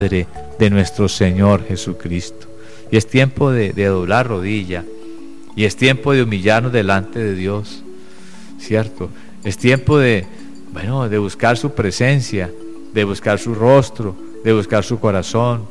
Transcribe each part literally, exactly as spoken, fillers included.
de nuestro Señor Jesucristo. Y es tiempo de, de doblar rodilla, y es tiempo de humillarnos delante de Dios, ¿cierto? Es tiempo de, bueno, de buscar su presencia, de buscar su rostro, de buscar su corazón.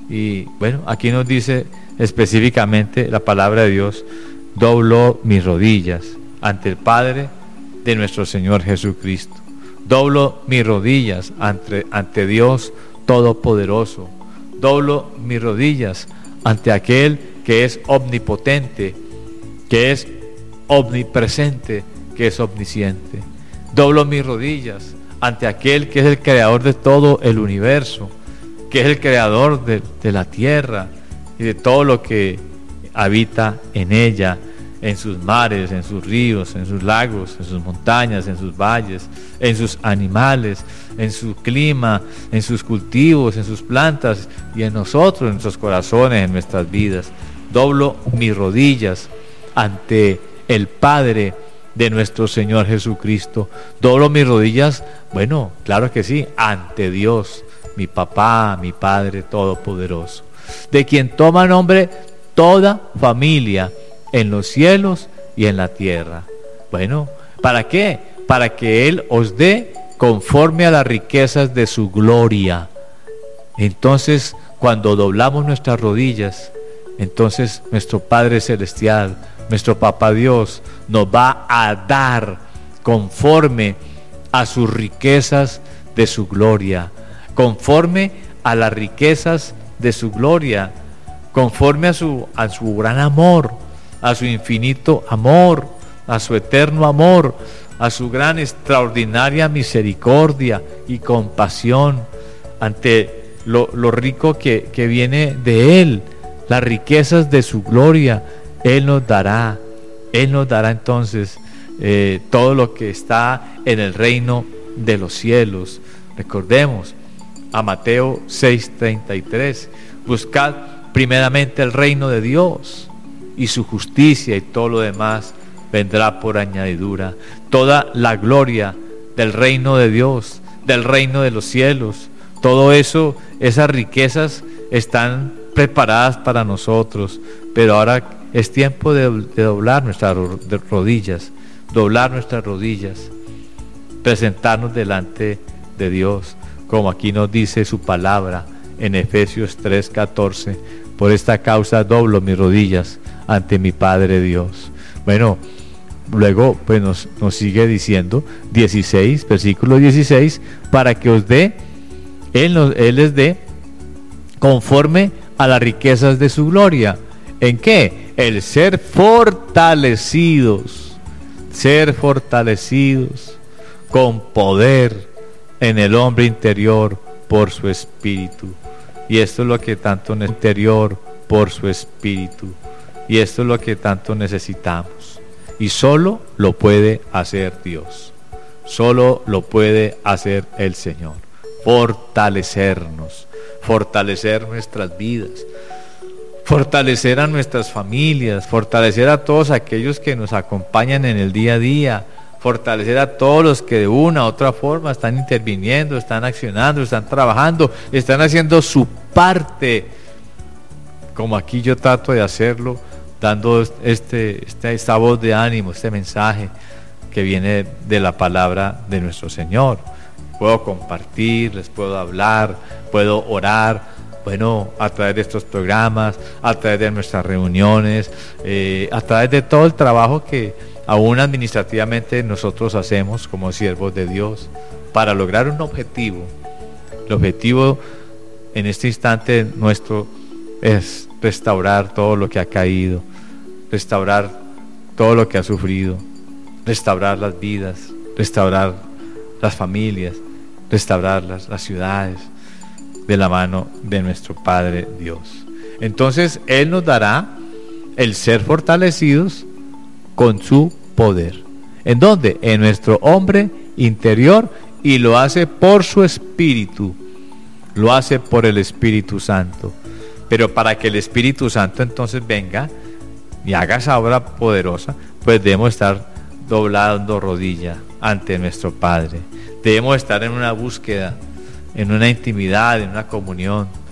Y bueno, aquí nos dice específicamente la palabra de Dios: doblo mis rodillas ante el Padre de nuestro Señor Jesucristo. Doblo mis rodillas ante, ante Dios Todopoderoso. Doblo mis rodillas ante aquel que es omnipotente, que es omnipresente, que es omnisciente. Doblo mis rodillas ante aquel que es el creador de todo el universo, que es el creador de, de la tierra y de todo lo que habita en ella, en sus mares, en sus ríos, en sus lagos, en sus montañas, en sus valles, en sus animales, en su clima, en sus cultivos, en sus plantas y en nosotros, en nuestros corazones, en nuestras vidas. Doblo mis rodillas ante el Padre de nuestro Señor Jesucristo. Doblo mis rodillas, bueno, claro que sí, ante Dios, mi papá, mi Padre Todopoderoso, de quien toma nombre toda familia en los cielos y en la tierra. Bueno, ¿para qué? Para que Él os dé conforme a las riquezas de su gloria. Entonces, cuando doblamos nuestras rodillas, entonces nuestro Padre Celestial, nuestro Papá Dios, nos va a dar conforme a sus riquezas de su gloria, conforme a las riquezas de su gloria, conforme a su, a su gran amor, a su infinito amor, a su eterno amor, a su gran extraordinaria misericordia y compasión, ante lo, lo rico que, que viene de Él, las riquezas de su gloria. Él nos dará, Él nos dará entonces eh, todo lo que está en el reino de los cielos. Recordemos a Mateo seis treinta y tres: buscad primeramente el reino de Dios y su justicia, y todo lo demás vendrá por añadidura. Toda la gloria del reino de Dios, del reino de los cielos, todo eso, esas riquezas están preparadas para nosotros, pero ahora es tiempo de, de doblar nuestras rodillas, doblar nuestras rodillas, presentarnos delante de Dios, como aquí nos dice su palabra en Efesios tres catorce: por esta causa doblo mis rodillas ante mi Padre Dios. Bueno, luego pues nos, nos sigue diciendo dieciséis, versículo dieciséis: para que os dé, Él, nos, él les dé conforme a las riquezas de su gloria. ¿En qué? El ser fortalecidos, ser fortalecidos con poder en el hombre interior por su espíritu. Y esto es lo que tanto en el interior por su espíritu. Y esto es lo que tanto necesitamos. Y solo lo puede hacer Dios. Solo lo puede hacer el Señor. Fortalecernos, fortalecer nuestras vidas, fortalecer a nuestras familias, fortalecer a todos aquellos que nos acompañan en el día a día, fortalecer a todos los que de una u otra forma están interviniendo, están accionando, están trabajando, están haciendo su parte, como aquí yo trato de hacerlo, dando este, este, esta voz de ánimo, este mensaje que viene de la palabra de nuestro Señor. Puedo compartir, les puedo hablar, puedo orar, bueno, a través de estos programas, a través de nuestras reuniones, eh, a través de todo el trabajo que aún administrativamente nosotros hacemos como siervos de Dios para lograr un objetivo. El objetivo en este instante nuestro es restaurar todo lo que ha caído, restaurar todo lo que ha sufrido, restaurar las vidas, restaurar las familias, restaurar las, las ciudades de la mano de nuestro Padre Dios. Entonces Él nos dará el ser fortalecidos con su poder. ¿En dónde? En nuestro hombre interior, y lo hace por su Espíritu, lo hace por el Espíritu Santo. Pero para que el Espíritu Santo entonces venga y haga esa obra poderosa, pues debemos estar doblando rodilla ante nuestro Padre. Debemos estar en una búsqueda en una intimidad, en una comunión.